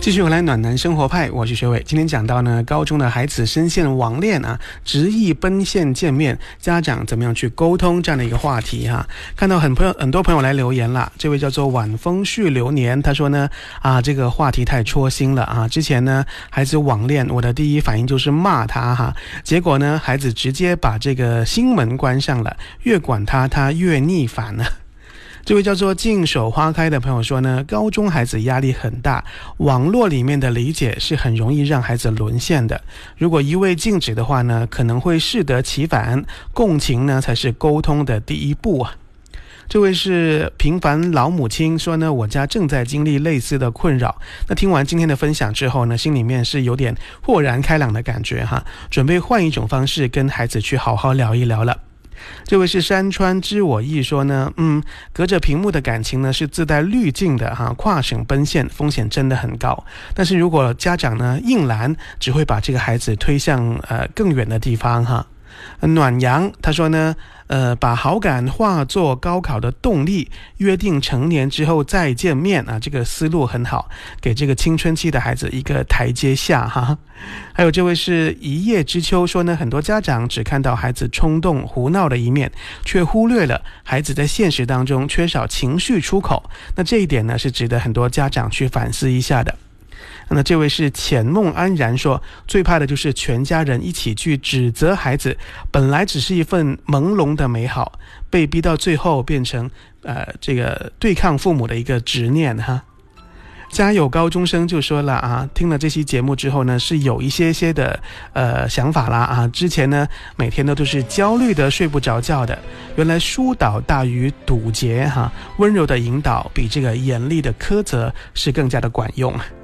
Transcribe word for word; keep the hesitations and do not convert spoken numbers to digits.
继续回来暖男生活派，我是学伟。今天讲到呢，高中的孩子深陷网恋啊，执意奔现见面，家长怎么样去沟通这样的一个话题哈、啊。看到很朋友很多朋友来留言了，这位叫做晚风续流年，他说呢啊，这个话题太戳心了啊。之前呢孩子网恋，我的第一反应就是骂他哈，结果呢孩子直接把这个心门关上了，越管他他越逆反了。这位叫做静守花开的朋友说呢，高中孩子压力很大，网络里面的理解是很容易让孩子沦陷的。如果一味禁止的话呢，可能会适得其反，共情呢才是沟通的第一步啊。这位是平凡老母亲说呢，我家正在经历类似的困扰。那听完今天的分享之后呢，心里面是有点豁然开朗的感觉哈，准备换一种方式跟孩子去好好聊一聊了。这位是山川知我意说呢，嗯，隔着屏幕的感情呢是自带滤镜的哈，跨省奔现风险真的很高。但是如果家长呢硬拦，只会把这个孩子推向呃更远的地方哈。暖阳他说呢，呃，把好感化作高考的动力，约定成年之后再见面啊，这个思路很好，给这个青春期的孩子一个台阶下哈。还有这位是一叶知秋说呢，很多家长只看到孩子冲动胡闹的一面，却忽略了孩子在现实当中缺少情绪出口。那这一点呢，是值得很多家长去反思一下的。那这位是浅梦安然说，最怕的就是全家人一起去指责孩子，本来只是一份朦胧的美好，被逼到最后变成呃这个对抗父母的一个执念哈。家有高中生就说了啊，听了这期节目之后呢，是有一些些的呃想法啦啊。之前呢，每天都都是焦虑的睡不着觉的，原来疏导大于堵截哈，温柔的引导比这个严厉的苛责是更加的管用。